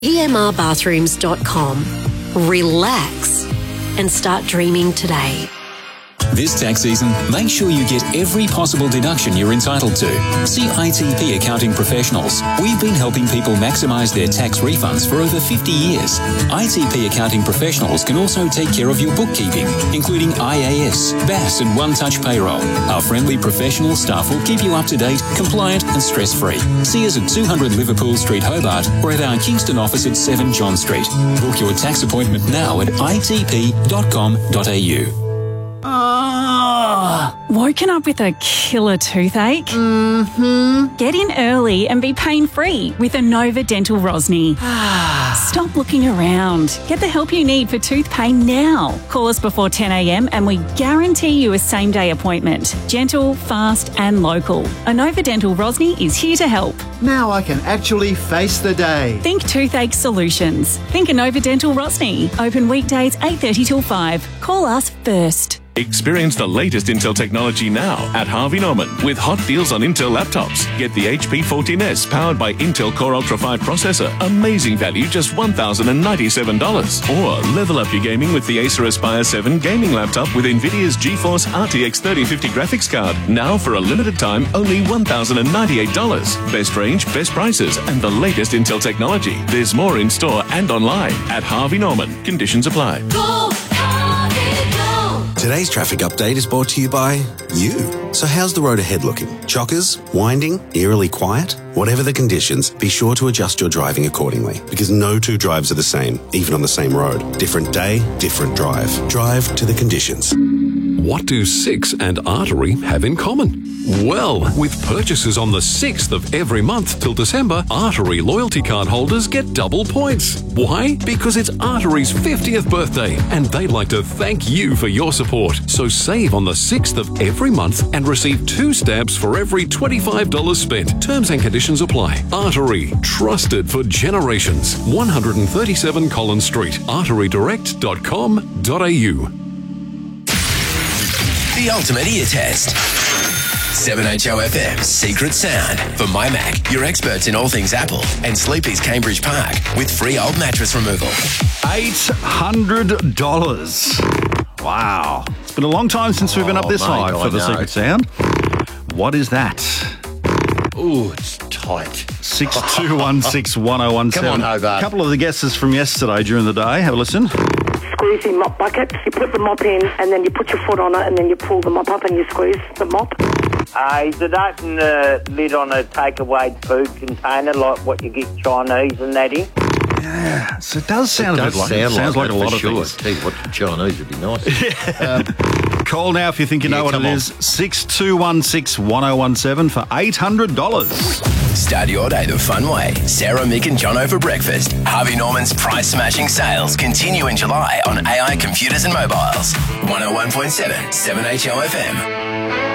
emrbathrooms.com. Relax and start dreaming today. This tax season, make sure you get every possible deduction you're entitled to. See ITP Accounting Professionals. We've been helping people maximise their tax refunds for over 50 years. ITP Accounting Professionals can also take care of your bookkeeping, including IAS, BAS and one-touch payroll. Our friendly professional staff will keep you up to date, compliant and stress-free. See us at 200 Liverpool Street, Hobart, or at our Kingston office at 7 John Street. Book your tax appointment now at itp.com.au. Woken up with a killer toothache? Get in early and be pain-free with Anova Dental Rosny. Stop looking around. Get the help you need for tooth pain now. Call us before 10 a.m. and we guarantee you a same-day appointment. Gentle, fast and local. Anova Dental Rosny is here to help. Now I can actually face the day. Think toothache solutions. Think Anova Dental Rosny. Open weekdays 8:30 till 5. Call us first. Experience the latest Intel technology now at Harvey Norman with hot deals on Intel laptops. Get the HP 14S powered by Intel Core Ultra 5 processor. Amazing value, just $1,097. Or level up your gaming with the Acer Aspire 7 gaming laptop with NVIDIA's GeForce RTX 3050 graphics card. Now for a limited time, only $1,098. Best range, best prices, and the latest Intel technology. There's more in store and online at Harvey Norman. Conditions apply. Today's traffic update is brought to you by you. So how's the road ahead looking? Chockers? Winding? Eerily quiet? Whatever the conditions, be sure to adjust your driving accordingly, because no two drives are the same, even on the same road. Different day, different drive. Drive to the conditions. What do Six and Artery have in common? Well, with purchases on the 6th of every month till December, Artery loyalty card holders get double points. Why? Because it's Artery's 50th birthday, and they'd like to thank you for your support. So save on the 6th of every month and receive 2 stamps for every $25 spent. Terms and conditions apply. Artery, trusted for generations. 137 Collins Street, arterydirect.com.au. The ultimate ear test. 7HOFM's Secret Sound. For My Mac, your experts in all things Apple, and Sleepy's Cambridge Park with free old mattress removal. $800. Wow. It's been a long time since we've been up this high for the Secret Sound. What is that? Ooh, it's tight. 62161017. Come on, Hobart. A couple of the guesses from yesterday during the day. Have a listen. Squeezy mop bucket. You put the mop in and then you put your foot on it and then you pull the mop up and you squeeze the mop. Is it open the lid on a takeaway food container like what you get Chinese and that in? Yeah, so it does sound a bit like it. Sounds like a lot of things. Tell you what, Chinese would be nice. Call now if you think you know what it is. 62161017 for $800. Start your day the fun way. Sarah, Mick and Jono for breakfast. Harvey Norman's price-smashing sales continue in July on AI computers and mobiles. 101.7 7HOFM.